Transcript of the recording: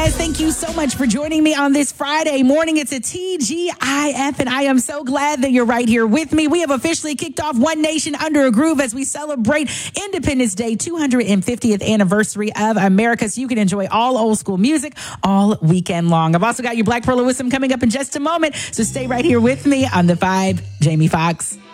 guys, thank you so much for joining me on this Friday morning. It's a TGIF, and I am so glad that you're right here with me. We have officially kicked off One Nation Under a Groove as we celebrate Independence Day, 250th anniversary of America, so you can enjoy all old school music all weekend long. I've also got your Black Pearl of Wisdom coming up in just a moment, so stay right here with me on The Vibe. Jamie Foxx.